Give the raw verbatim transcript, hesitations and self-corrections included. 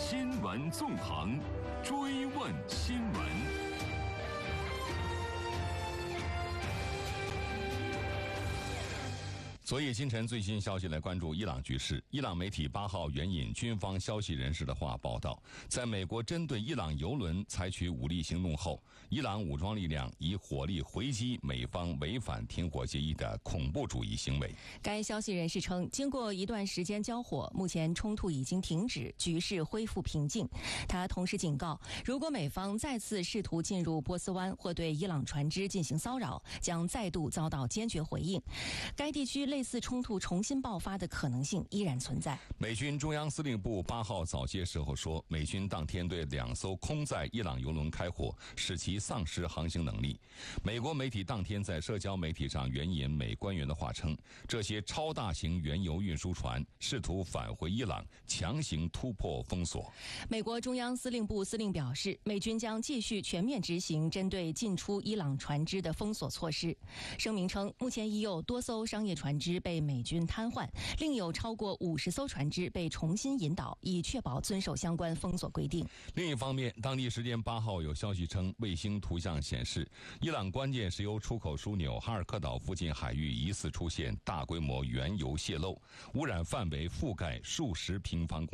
新闻纵横，追问新闻。昨夜今晨最新消息来关注伊朗局势。伊朗媒体八号援引军方消息人士的话报道，在美国针对伊朗油轮采取武力行动后，伊朗武装力量以火力回击美方违反停火协议的恐怖主义行为。 该消息人士称，经过一段时间交火，目前冲突已经停止，局势恢复平静。他同时警告，如果美方再次试图进入波斯湾或对伊朗船只进行骚扰，将再度遭到坚决回应。该地区类似冲突重新爆发的可能性依然存在。 美军中央司令部八号早些时候说，美军当天对两艘空载伊朗油轮开火，使其丧失航行能力。美国媒体当天在社交媒体上援引美官员的话称，这些超大型原油运输船试图返回伊朗，强行突破封锁。 美国中央司令部司令表示，美军将继续全面执行针对进出伊朗船只的封锁措施。声明称，目前已有多艘商业船只被美军瘫痪，另有超过五十艘船只被重新引导，以确保遵守相关封锁规定。 另一方面，当地时间八号有消息称，卫星图像显示，伊朗关键石油出口枢纽哈尔科岛附近海域疑似出现大规模原油泄漏，污染范围覆盖数十平方公里。